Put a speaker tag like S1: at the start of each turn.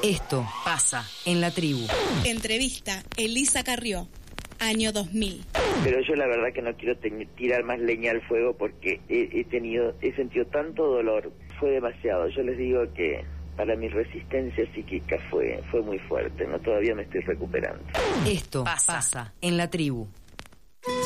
S1: Esto pasa en la tribu.
S2: Entrevista Elisa Carrió, año 2000.
S3: Pero yo la verdad que no quiero tirar más leña al fuego porque he sentido tanto dolor, fue demasiado. Yo les digo que para mi resistencia psíquica fue muy fuerte, no, todavía me estoy recuperando.
S1: Esto pasa en la tribu.